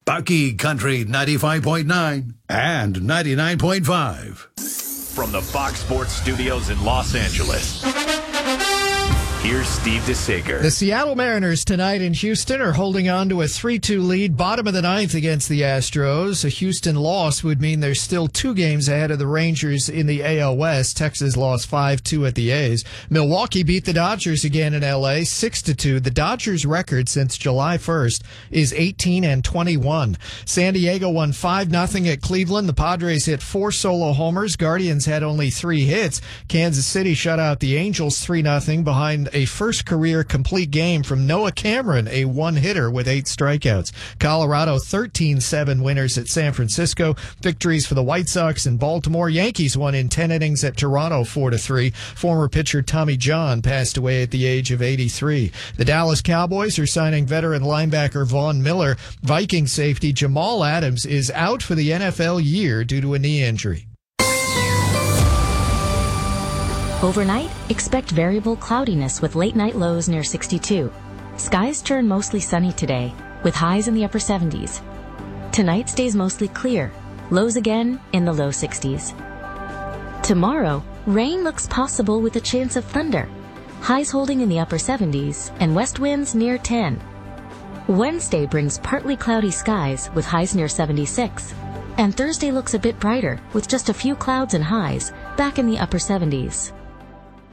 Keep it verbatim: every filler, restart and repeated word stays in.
Bucky Country ninety-five point nine and ninety-nine point five. From the Fox Sports Studios in Los Angeles, here's Steve DeSager. The Seattle Mariners tonight in Houston are holding on to a three two lead, bottom of the ninth against the Astros. A Houston loss would mean they're still two games ahead of the Rangers in the A L West. Texas lost five two at the A's. Milwaukee beat the Dodgers again in L A, six to two. The Dodgers' record since July first is eighteen and twenty-one. San Diego won five nothing at Cleveland. The Padres hit four solo homers. Guardians had only three hits. Kansas City shut out the Angels three nothing behind a first career complete game from Noah Cameron, a one-hitter with eight strikeouts. Colorado thirteen seven winners at San Francisco. Victories for the White Sox and Baltimore. Yankees won in ten innings at Toronto four to three. Former pitcher Tommy John passed away at the age of eighty-three. The Dallas Cowboys are signing veteran linebacker Von Miller. Viking safety Jamal Adams is out for the N F L year due to a knee injury. Overnight, expect variable cloudiness with late-night lows near sixty-two. Skies turn mostly sunny today, with highs in the upper seventies. Tonight stays mostly clear, lows again in the low sixties. Tomorrow, rain looks possible with a chance of thunder, highs holding in the upper seventies, and west winds near ten. Wednesday brings partly cloudy skies with highs near seventy-six. And Thursday looks a bit brighter, with just a few clouds and highs, back in the upper seventies.